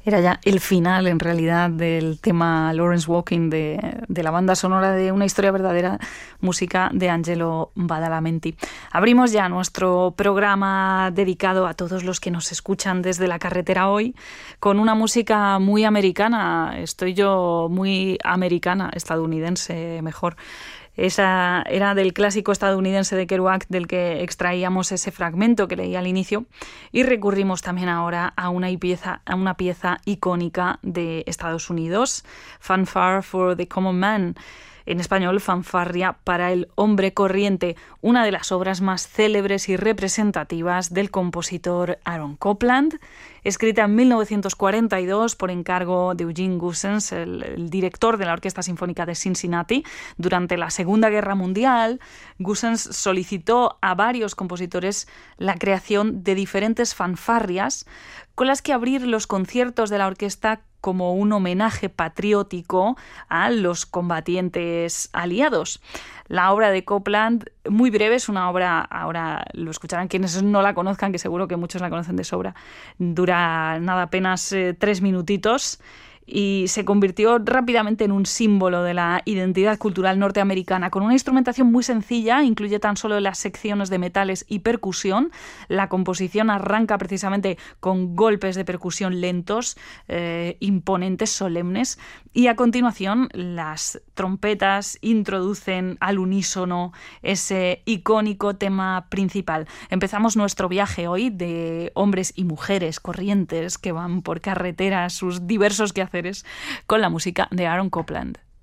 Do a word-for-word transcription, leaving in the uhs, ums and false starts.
Era ya el final, en realidad, del tema Lawrence Walking de, de la banda sonora de Una historia verdadera, música de Angelo Badalamenti. Abrimos ya nuestro programa dedicado a todos los que nos escuchan desde la carretera hoy con una música muy americana. Estoy yo muy americana, estadounidense mejor. Esa era del clásico estadounidense de Kerouac, del que extraíamos ese fragmento que leí al inicio, y recurrimos también ahora a una pieza, a una pieza icónica de Estados Unidos, Fanfare for the Common Man, en español, Fanfarria para el hombre corriente, una de las obras más célebres y representativas del compositor Aaron Copland, escrita en mil novecientos cuarenta y dos por encargo de Eugene Goossens, el, el director de la Orquesta Sinfónica de Cincinnati. Durante la Segunda Guerra Mundial, Goossens solicitó a varios compositores la creación de diferentes fanfarrias con las que abrir los conciertos de la orquesta como un homenaje patriótico a los combatientes aliados. La obra de Copland, muy breve, es una obra, ahora lo escucharán quienes no la conozcan, que seguro que muchos la conocen de sobra, dura nada, apenas eh, tres minutitos, y se convirtió rápidamente en un símbolo de la identidad cultural norteamericana, con una instrumentación muy sencilla, incluye tan solo las secciones de metales y percusión. La composición arranca precisamente con golpes de percusión lentos, eh, imponentes, solemnes, y a continuación las trompetas introducen al unísono ese icónico tema principal. Empezamos nuestro viaje hoy de hombres y mujeres corrientes que van por carretera sus diversos quehaceres con la música de Aaron Copland.